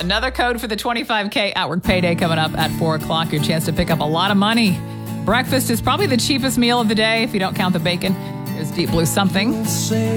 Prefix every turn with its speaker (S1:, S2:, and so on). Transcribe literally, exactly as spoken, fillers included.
S1: Another code for the twenty-five K Outwork Payday coming up at four o'clock. Your chance to pick up a lot of money. Breakfast is probably the cheapest meal of the day if you don't count the bacon. There's Deep Blue Something.